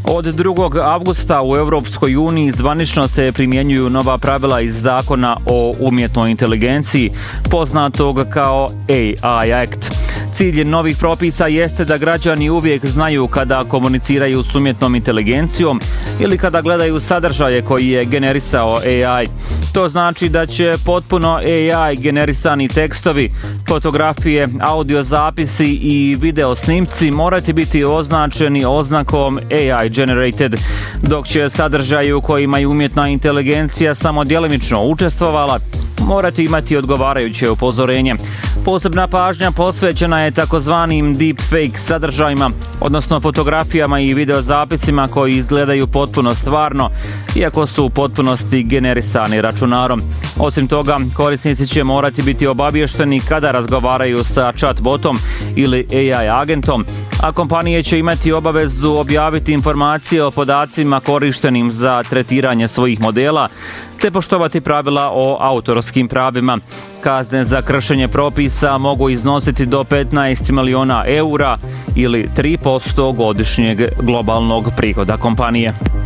Od 2. avgusta u Europskoj uniji zvanično se primjenjuju nova pravila iz zakona o umjetnoj inteligenciji, poznatog kao AI Act. Cilj novih propisa jeste da građani uvijek znaju kada komuniciraju s umjetnom inteligencijom ili kada gledaju sadržaje koji je generisao AI. To znači da će potpuno AI generisani tekstovi, fotografije, audio zapisi i video snimci morati biti označeni oznakom AI generated, dok će sadržaji u kojima je umjetna inteligencija samo djelimično učestvovala morati imati odgovarajuće upozorenje. Posebna pažnja posvećena je takozvanim deepfake sadržajima, odnosno fotografijama i videozapisima koji izgledaju potpuno stvarno, iako su u potpunosti generisani računarom. Osim toga, korisnici će morati biti obavješteni kada razgovaraju sa chatbotom ili AI agentom, a kompanije će imati obavezu objaviti informacije o podacima korištenim za tretiranje svojih modela, te poštovati pravila o autorskim pravima. Kazne za kršenje propisa mogu iznositi do 15 miliona eura ili 3% godišnjeg globalnog prihoda kompanije.